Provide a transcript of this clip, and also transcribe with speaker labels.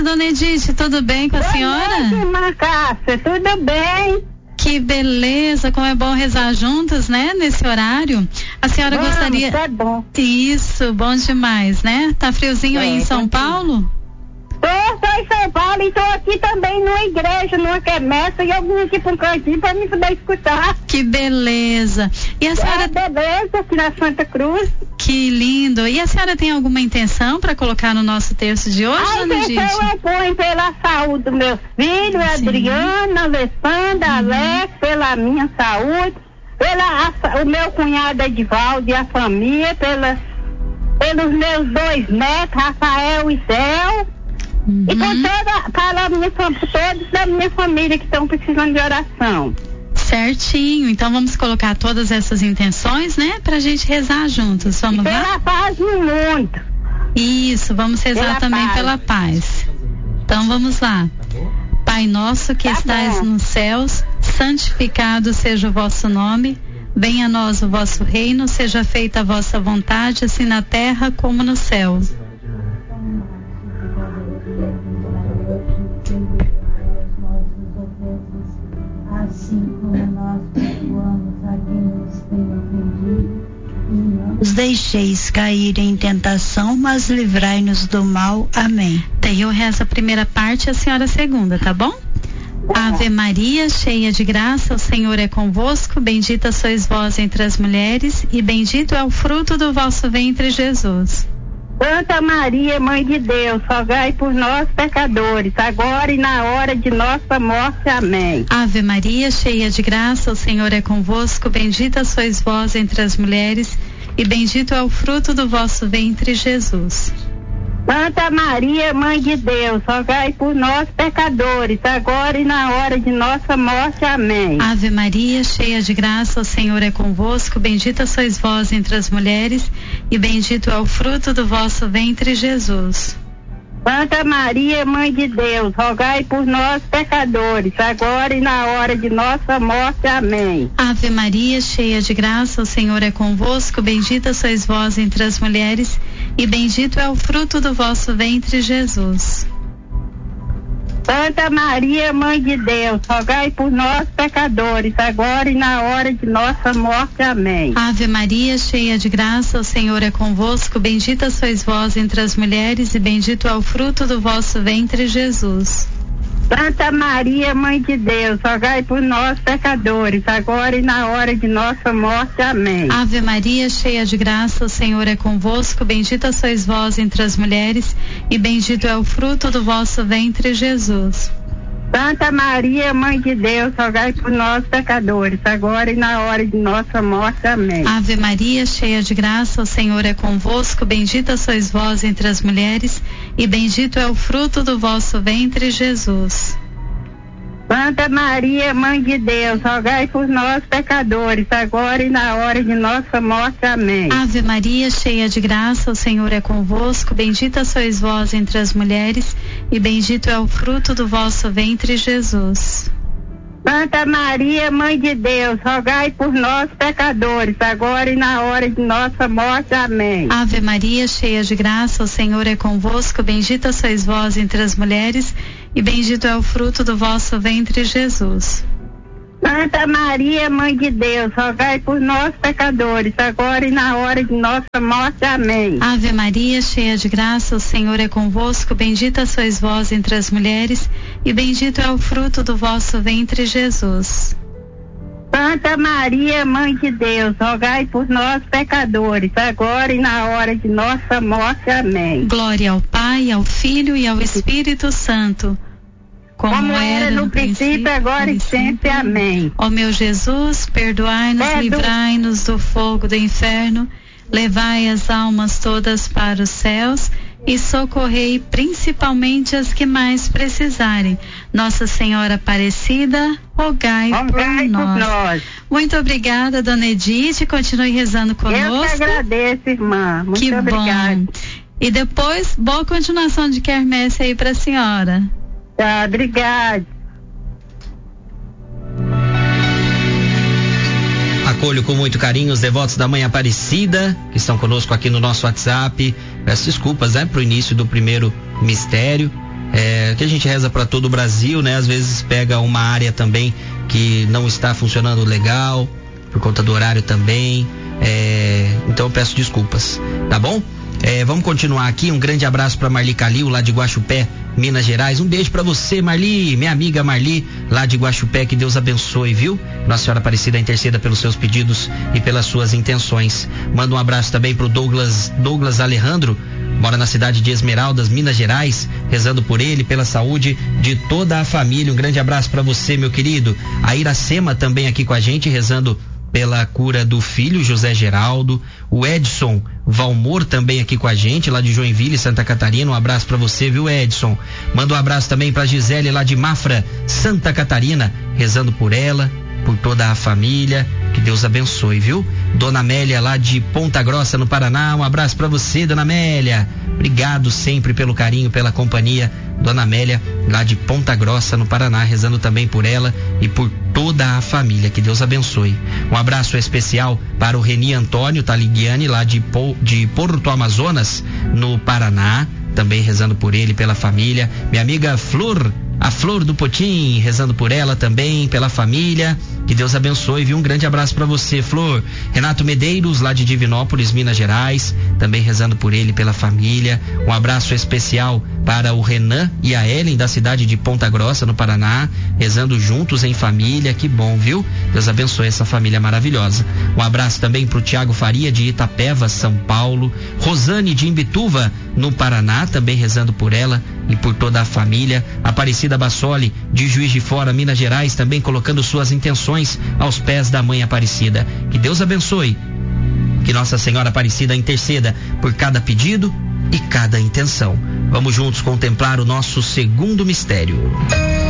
Speaker 1: noite, dona Edith, tudo bem com a senhora?
Speaker 2: Boa noite, irmã Cássia, tudo bem?
Speaker 1: Que beleza, como é bom rezar juntas, né, nesse horário. A senhora gostaria...
Speaker 2: Tá bom.
Speaker 1: Isso, bom demais, né? Tá friozinho aí em São Paulo?
Speaker 2: Tô em São Paulo e tô aqui também numa igreja, numa quermesse, e eu vim aqui pra um cantinho pra me poder escutar.
Speaker 1: Que beleza. E a senhora...
Speaker 2: beleza, aqui na Santa Cruz.
Speaker 1: Que lindo. E a senhora tem alguma intenção para colocar no nosso terço de hoje, dona Edith?
Speaker 2: A intenção é pôr pela saúde dos meus filhos, Adriana, Alessandra, Alex, pela minha saúde, o meu cunhado Edivaldo e a família, pelos meus 2 netos, Rafael e Céu, e por todos da minha família que estão precisando de oração.
Speaker 1: Certinho, então vamos colocar todas essas intenções, né, pra gente rezar juntos, vamos lá?
Speaker 2: Pela paz no mundo.
Speaker 1: Isso, vamos rezar também pela paz. Então vamos lá. Pai nosso que estais nos céus, santificado seja o vosso nome, venha a nós o vosso reino, seja feita a vossa vontade, assim na terra como no céu.
Speaker 3: Assim como nós perdoamos a quem nos tem ofendido, e não nos deixeis cair em tentação, mas livrai-nos do mal. Amém.
Speaker 1: Daí eu rezo a primeira parte e a senhora a segunda, tá bom? Ave Maria, cheia de graça, o Senhor é convosco, bendita sois vós entre as mulheres, e bendito é o fruto do vosso ventre, Jesus.
Speaker 2: Santa Maria, Mãe de Deus, rogai por nós pecadores, agora e na hora de nossa morte. Amém.
Speaker 1: Ave Maria, cheia de graça, o Senhor é convosco, bendita sois vós entre as mulheres, e bendito é o fruto do vosso ventre, Jesus.
Speaker 2: Santa Maria, Mãe de Deus, rogai por nós pecadores, agora e na hora de nossa morte. Amém.
Speaker 1: Ave Maria, cheia de graça, o Senhor é convosco, bendita sois vós entre as mulheres, e bendito é o fruto do vosso ventre, Jesus.
Speaker 2: Santa Maria, Mãe de Deus, rogai por nós pecadores, agora e na hora de nossa morte. Amém.
Speaker 1: Ave Maria, cheia de graça, o Senhor é convosco, bendita sois vós entre as mulheres, e bendito é o fruto do vosso ventre, Jesus.
Speaker 2: Santa Maria, Mãe de Deus, rogai por nós pecadores, agora e na hora de nossa morte. Amém.
Speaker 1: Ave Maria, cheia de graça, o Senhor é convosco, bendita sois vós entre as mulheres, e bendito é o fruto do vosso ventre, Jesus.
Speaker 2: Santa Maria, Mãe de Deus, rogai por nós pecadores, agora e na hora de nossa morte. Amém.
Speaker 1: Ave Maria, cheia de graça, o Senhor é convosco, bendita sois vós entre as mulheres, e bendito é o fruto do vosso ventre, Jesus.
Speaker 2: Santa Maria, Mãe de Deus, rogai por nós pecadores, agora e na hora de nossa morte. Amém.
Speaker 1: Ave Maria, cheia de graça, o Senhor é convosco, bendita sois vós entre as mulheres, e bendito é o fruto do vosso ventre, Jesus.
Speaker 2: Santa Maria, Mãe de Deus, rogai por nós pecadores, agora e na hora de nossa morte. Amém.
Speaker 1: Ave Maria, cheia de graça, o Senhor é convosco, bendita sois vós entre as mulheres, e bendito é o fruto do vosso ventre, Jesus.
Speaker 2: Santa Maria, Mãe de Deus, rogai por nós pecadores, agora e na hora de nossa morte. Amém.
Speaker 1: Ave Maria, cheia de graça, o Senhor é convosco, bendita sois vós entre as mulheres, e bendito é o fruto do vosso ventre, Jesus.
Speaker 2: Santa Maria, Mãe de Deus, rogai por nós pecadores, agora e na hora de nossa morte. Amém.
Speaker 1: Ave Maria, cheia de graça, o Senhor é convosco, bendita sois vós entre as mulheres, e bendito é o fruto do vosso ventre, Jesus.
Speaker 2: Santa Maria, Mãe de Deus, rogai por nós pecadores, agora e na hora de nossa morte. Amém.
Speaker 1: Glória ao Pai, ao Filho e ao Espírito Santo, como era no princípio, agora e sempre. Amém. Ó meu Jesus, perdoai-nos, livrai-nos do fogo do inferno, levai as almas todas para os céus e socorrei principalmente as que mais precisarem. Nossa Senhora Aparecida, rogai por nós. Muito obrigada, dona Edith, continue rezando conosco.
Speaker 2: Eu que agradeço, irmã. Muito obrigada.
Speaker 1: Bom. E depois, boa continuação de quermesse aí pra senhora.
Speaker 2: Tá, obrigada.
Speaker 4: Acolho com muito carinho os devotos da Mãe Aparecida que estão conosco aqui no nosso WhatsApp. Peço desculpas, pro início do primeiro mistério. Que a gente reza para todo o Brasil, né? Às vezes pega uma área também que não está funcionando legal, por conta do horário também, então eu peço desculpas, tá bom? Vamos continuar aqui. Um grande abraço para Marli Calil, lá de Guaxupé, Minas Gerais. Um beijo para você, Marli, minha amiga Marli, lá de Guaxupé. Que Deus abençoe, viu? Nossa Senhora Aparecida interceda pelos seus pedidos e pelas suas intenções. Manda um abraço também pro Douglas Alejandro, mora na cidade de Esmeraldas, Minas Gerais, rezando por ele, pela saúde de toda a família. Um grande abraço para você, meu querido. A Iracema também aqui com a gente, rezando pela cura do filho José Geraldo. O Edson Valmor também aqui com a gente, lá de Joinville, Santa Catarina. Um abraço para você, viu, Edson? Manda um abraço também para Gisele, lá de Mafra, Santa Catarina, rezando por ela, por toda a família. Que Deus abençoe, viu? Dona Amélia, lá de Ponta Grossa, no Paraná. Um abraço para você, Dona Amélia. Obrigado sempre pelo carinho, pela companhia. Dona Amélia, lá de Ponta Grossa, no Paraná, rezando também por ela e por toda a família. Que Deus abençoe. Um abraço especial para o Reni Antônio Taligiani, lá de Porto Amazonas, no Paraná, também rezando por ele e pela família. Minha amiga Flor, a Flor do Potim, rezando por ela também, pela família. Que Deus abençoe, viu? Um grande abraço para você, Flor. Renato Medeiros, lá de Divinópolis, Minas Gerais, também rezando por ele e pela família. Um abraço especial para o Renan e a Ellen, da cidade de Ponta Grossa, no Paraná, rezando juntos em família. Que bom, viu? Deus abençoe essa família maravilhosa. Um abraço também pro Tiago Faria, de Itapeva, São Paulo. Rosane, de Imbituva, no Paraná, também rezando por ela e por toda a família. Aparecida Bassoli, de Juiz de Fora, Minas Gerais, também colocando suas intenções aos pés da Mãe Aparecida. Que Deus abençoe. Que Nossa Senhora Aparecida interceda por cada pedido e cada intenção. Vamos juntos contemplar o nosso segundo mistério.